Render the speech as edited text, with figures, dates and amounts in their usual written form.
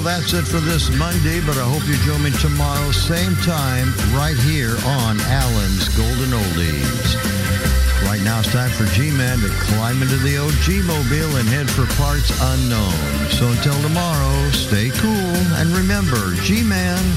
that's it for this Monday, but I hope you join me tomorrow, same time, right here on Alan's Golden Oldies. Right now it's time for G-Man to climb into the OG Mobile and head for parts unknown. So until tomorrow, stay cool, and remember, G-Man